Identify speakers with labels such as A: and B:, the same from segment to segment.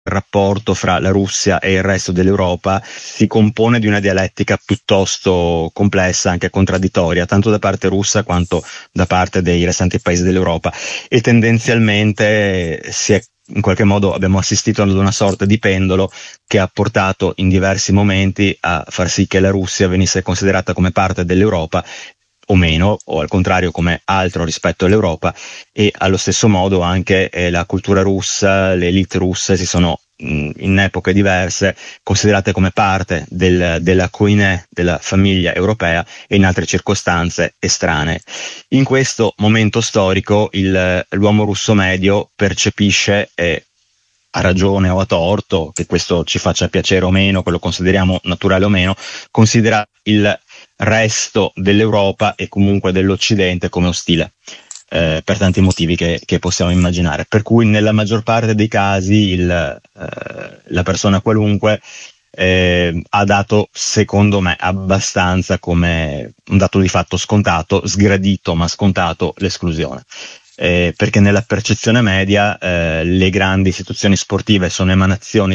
A: il rapporto fra la Russia e il resto dell'Europa si compone di una dialettica piuttosto complessa, anche contraddittoria, tanto da parte russa quanto da parte dei restanti paesi dell'Europa, e tendenzialmente in qualche modo abbiamo assistito ad una sorta di pendolo che ha portato in diversi momenti a far sì che la Russia venisse considerata come parte dell'Europa o meno, o al contrario come altro rispetto all'Europa, e allo stesso modo anche la cultura russa, le elite russe si sono in epoche diverse considerate come parte della coinè della famiglia europea e in altre circostanze estranee. In questo momento storico l'uomo russo medio percepisce, a ragione o a torto, che questo ci faccia piacere o meno, che lo consideriamo naturale o meno, considera il resto dell'Europa e comunque dell'Occidente come ostile, per tanti motivi che possiamo immaginare, per cui nella maggior parte dei casi la persona qualunque ha dato, secondo me, abbastanza come un dato di fatto scontato, sgradito ma scontato, l'esclusione. Perché nella percezione media le grandi istituzioni sportive sono emanazioni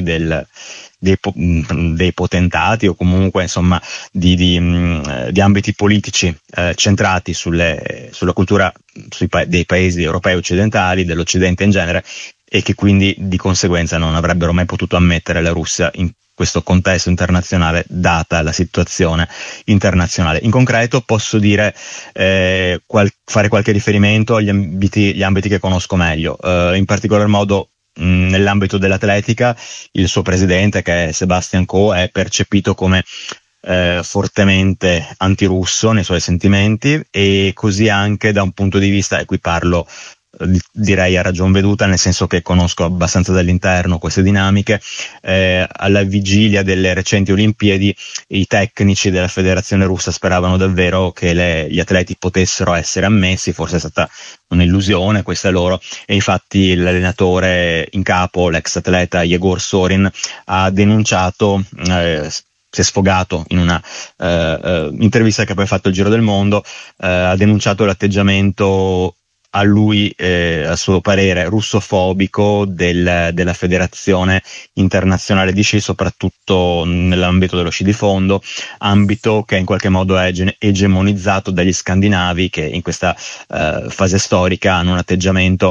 A: dei potentati, o comunque insomma di ambiti politici centrati sulla cultura dei paesi europei occidentali, dell'Occidente in genere, e che quindi di conseguenza non avrebbero mai potuto ammettere la Russia in questo contesto internazionale, data la situazione internazionale. In concreto posso dire, fare qualche riferimento agli ambiti che conosco meglio, in particolar modo nell'ambito dell'atletica. Il suo presidente, che è Sebastian Coe, è percepito come fortemente antirusso nei suoi sentimenti, e così anche da un punto di vista, e qui parlo direi a ragion veduta, nel senso che conosco abbastanza dall'interno queste dinamiche, alla vigilia delle recenti Olimpiadi i tecnici della federazione russa speravano davvero che gli atleti potessero essere ammessi, forse è stata un'illusione questa loro, e infatti l'allenatore in capo, l'ex atleta Yegor Sorin, ha denunciato, si è sfogato in una intervista che poi ha fatto il giro del mondo, ha denunciato l'atteggiamento a lui, a suo parere, russofobico della Federazione Internazionale di Sci, soprattutto nell'ambito dello sci di fondo, ambito che in qualche modo è egemonizzato dagli scandinavi, che in questa fase storica hanno un atteggiamento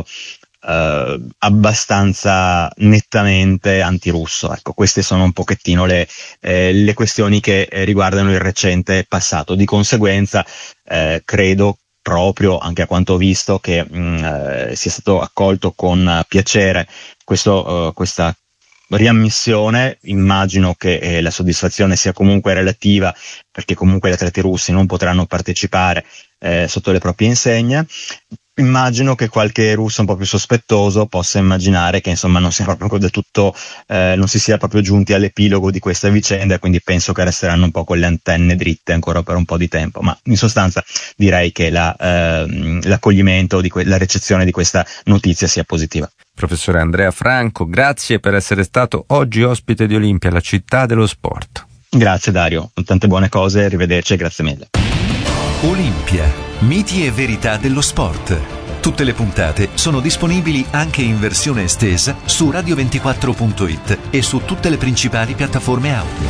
A: abbastanza nettamente antirusso. Ecco, queste sono un pochettino le questioni che riguardano il recente passato. Di conseguenza credo, proprio anche a quanto ho visto, che sia stato accolto con piacere questa riammissione. Immagino che la soddisfazione sia comunque relativa, perché comunque gli atleti russi non potranno partecipare sotto le proprie insegne. Immagino che qualche russo un po' più sospettoso possa immaginare che insomma non sia proprio del tutto, non si sia proprio giunti all'epilogo di questa vicenda, e quindi penso che resteranno un po' con le antenne dritte ancora per un po' di tempo. Ma in sostanza direi che l'accoglimento la ricezione di questa notizia sia positiva.
B: Professore Andrea Franco, grazie per essere stato oggi ospite di Olimpia, la città dello sport.
A: Grazie Dario, tante buone cose, arrivederci e grazie mille.
C: Olimpia, miti e verità dello sport. Tutte le puntate sono disponibili anche in versione estesa su radio24.it e su tutte le principali piattaforme audio.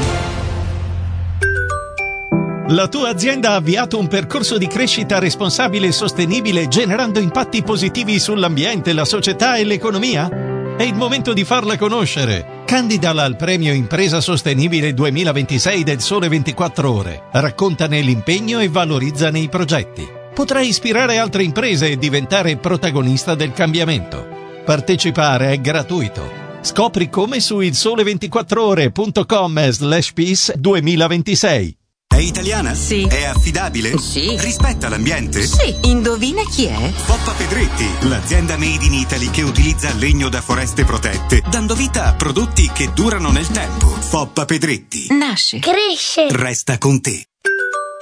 D: La tua azienda ha avviato un percorso di crescita responsabile e sostenibile, generando impatti positivi sull'ambiente, la società e l'economia? È il momento di farla conoscere. Candidala al premio Impresa Sostenibile 2026 del Sole 24 Ore. Raccontane l'impegno e valorizzane i progetti. Potrai ispirare altre imprese e diventare protagonista del cambiamento. Partecipare è gratuito. Scopri come su ilsole24ore.com/peace 2026.
E: È italiana?
F: Sì.
E: È affidabile?
F: Sì.
E: Rispetta l'ambiente?
F: Sì. Indovina chi è?
E: Foppa Pedretti, l'azienda made in Italy che utilizza legno da foreste protette, dando vita a prodotti che durano nel tempo. Foppa Pedretti.
F: Nasce.
G: Cresce.
E: Resta con te.